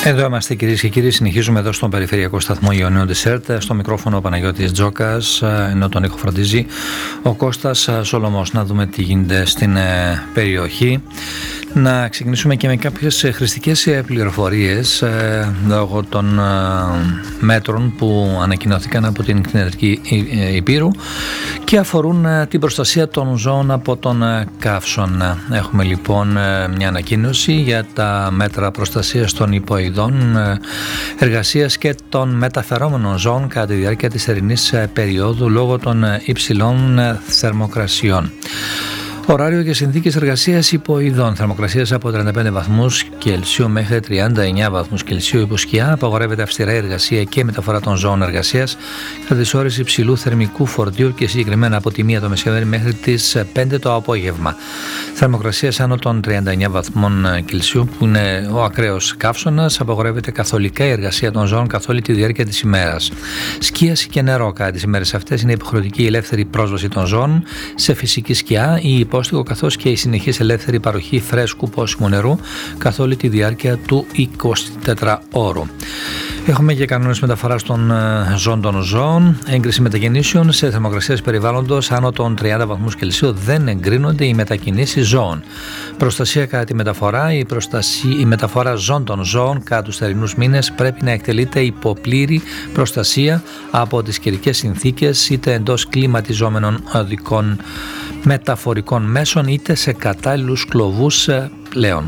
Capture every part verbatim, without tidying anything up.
Εδώ είμαστε κυρίες και κύριοι, συνεχίζουμε εδώ στον περιφερειακό σταθμό Ιωνίων της ΕΡΤ. Στο μικρόφωνο ο Παναγιώτης Τζόκας, ενώ τον ήχο φροντίζει ο Κώστας Σολωμός. Να δούμε τι γίνεται στην περιοχή. Να ξεκινήσουμε και με κάποιες χρηστικές πληροφορίες λόγω των μέτρων που ανακοινώθηκαν από την Κτηνιατρική Υπήρου και αφορούν την προστασία των ζώων από τον καύσον. Έχουμε λοιπόν μια ανακοίνωση για τα μέτρα προστασίας των υποειδών εργασίας και των μεταφερόμενων ζώων κατά τη διάρκεια της θερινής περίοδου λόγω των υψηλών θερμοκρασιών. Ωράριο και συνθήκες εργασίας υποειδών. Θερμοκρασίες από τριάντα πέντε βαθμούς Κελσίου μέχρι τριάντα εννέα βαθμούς Κελσίου υπό σκιά. Απαγορεύεται αυστηρά η εργασία και η μεταφορά των ζώων εργασίας κατά τις ώρες υψηλού θερμικού φορτίου και συγκεκριμένα από τη μία το μεσημέρι μέχρι τις πέντε το απόγευμα. Θερμοκρασίες άνω των τριάντα εννέα βαθμών Κελσίου, που είναι ο ακραίος καύσωνας. Απαγορεύεται καθολικά η εργασία των ζώων καθ' όλη τη διάρκεια της ημέρας. Σκίαση και νερό κατά τις ημέρες αυτές. Είναι υποχρεωτική η ελεύθερη πρόσβαση των ζώων σε φυσική σκιά ή υπόστιγο, καθώς και η συνεχής ελεύθερη παροχή φρέσκου πόσιμου νερού καθ' όλη τη διάρκεια του εικοσιτετράωρου. Έχουμε και κανόνες μεταφοράς των ζώων των ζώων. Έγκριση μετακινήσεων σε θερμοκρασίες περιβάλλοντος άνω των τριάντα βαθμούς Κελσίου δεν εγκρίνονται οι μετακινήσεις ζώων. Προστασία κατά τη μεταφορά. Η, προστασία, η μεταφορά ζώων των ζώων κατά τους θερινούς μήνες πρέπει να εκτελείται υπό πλήρη προστασία από τις καιρικές συνθήκες, είτε εντός κλιματιζόμενων οδικών μεταφορικών μέσων είτε σε κατάλληλους κλωβούς πλέον.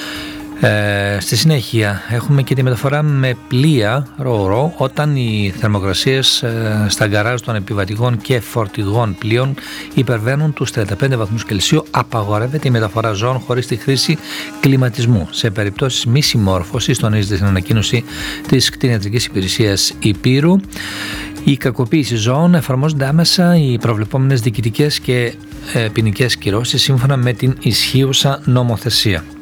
Ε, στη συνέχεια έχουμε και τη μεταφορά με πλοία ρο-ρο όταν οι θερμοκρασίες ε, στα γκαράζ των επιβατικών και φορτηγών πλοίων υπερβαίνουν τους τριάντα πέντε βαθμούς Κελσίου. Απαγορεύεται η μεταφορά ζώων χωρίς τη χρήση κλιματισμού. Σε περιπτώσεις μη συμμόρφωσης, τονίζεται στην ανακοίνωση της Κτηνιατρικής Υπηρεσίας Υπήρου, η κακοποίηση ζώων, εφαρμόζονται άμεσα οι προβλεπόμενες διοικητικές και ε, ποινικές κυρώσεις σύμφωνα με την ισχύουσα νομοθεσία.